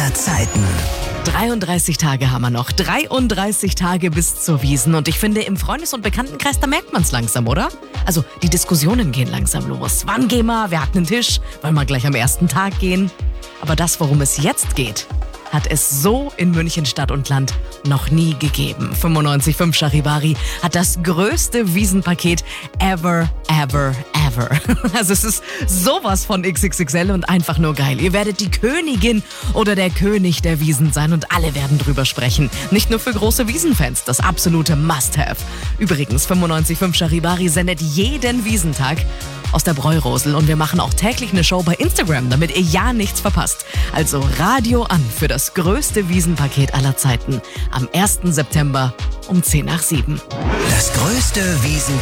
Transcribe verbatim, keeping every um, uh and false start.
aller Zeiten. dreiunddreißig Tage haben wir noch. dreiunddreißig Tage bis zur Wiesn. Und ich finde, im Freundes- und Bekanntenkreis, da merkt man es langsam, oder? Also, die Diskussionen gehen langsam los. Wann gehen wir? Wer hat einen Tisch? Wollen wir gleich am ersten Tag gehen? Aber das, worum es jetzt geht, hat es so in München Stadt und Land noch nie gegeben. fünfundneunzig Komma fünf Charivari hat das größte Wiesenpaket ever, ever, ever. Also es ist sowas von X X X L und einfach nur geil. Ihr werdet die Königin oder der König der Wiesn sein und alle werden drüber sprechen. Nicht nur für große Wiesenfans, das absolute Must-Have. Übrigens, fünfundneunzig Komma fünf Charivari sendet jeden Wiesentag aus der Bräurosel und wir machen auch täglich eine Show bei Instagram, damit ihr ja nichts verpasst. Also Radio an für das größte Wiesenpaket aller Zeiten am ersten September um zehn nach sieben. Das größte Wiesen